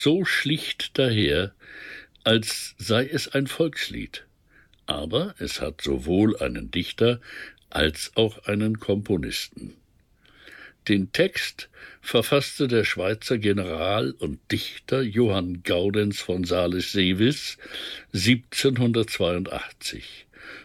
so schlicht daher, als sei es ein Volkslied, aber es hat sowohl einen Dichter als auch einen Komponisten. Den Text verfasste der Schweizer General und Dichter Johann Gaudenz von Sales-Seewis 1782.